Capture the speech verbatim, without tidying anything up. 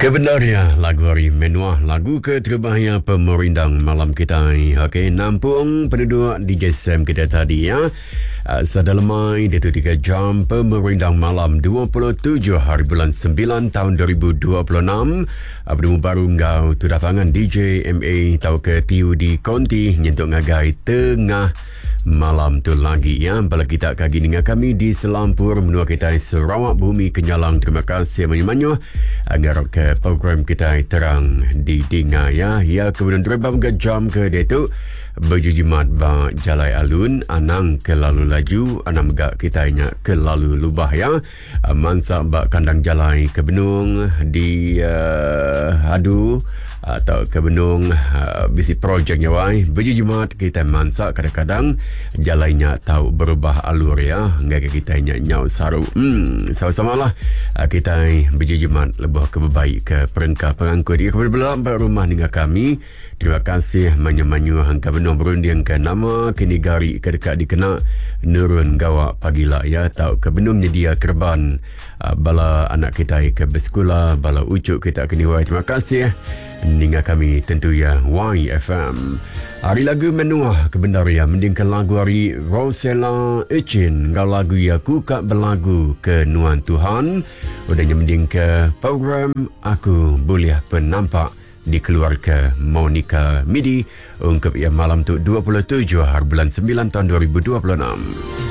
Kebenarnya lagu hari menuah lagu ke terbahaya pemerindang malam kita. Okey, nampung penduduk D J Sam kita tadi ya. Uh, Sedalamai dia tu tiga jam pemerindang malam dua puluh tujuh hari bulan sembilan tahun dua ribu dua puluh enam. Uh, Berdemu baru ngau tu datangan D J M A tau ke tiu di konti nyentuk ngagai tengah malam tu lagi ya. Bala kita kagi dengan kami di Selampur menua kita Sarawak Bumi Kenyalang. Terima kasih banyak-banyak agar ke program kita terang di Dinga ya. Ya kemudian terbang ke jam ke dia tu berjujimat ba jalai alun anang ke lalu laju anam gak kita nya ke lalu lubah ya. Mansa ba kandang jalai ke benung di uh, adu atau ke benung uh, bisi projek nyawai berjujimat kita mansa kadang-kadang jalainya tahu berubah alur ya enggak kita nya nyau saru hmm sama-sama lah uh, kita berjujimat lebih ke baik ke perengkap perangkut dia kebetulan rumah dengan kami. Terima kasih manyu-manyu hangka benung berunding ke nama kini gari ke dekat dikena nurun gawak pagila ya tahu ke benung nyedia kerban uh, bala anak kita ke bersekolah bala ucuk kita kini wai. Terima kasih dengan kami tentu ya Y F M. Hari lagu menuah kebenaran mendingkan lagu hari Rosella Echin ngau lagu ya ku kak berlagu ke nuan Tuhan udahnya mending ke program Aku Boleh Penampak di keluarga Monica Midi ungkap ya malam tu dua puluh tujuh hari bulan sembilan tahun dua ribu dua puluh enam.